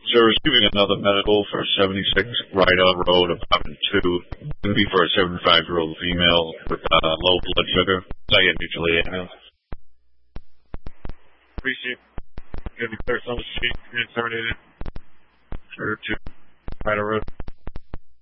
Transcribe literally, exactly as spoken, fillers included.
So receiving another medical for seventy-six Ryder Road, apartment two. Going to be for a seventy-five-year-old female with uh, low blood sugar. I get mutually ambulance. Appreciate it. Going to be clear some sheet. Terminated. For two Ryder Road.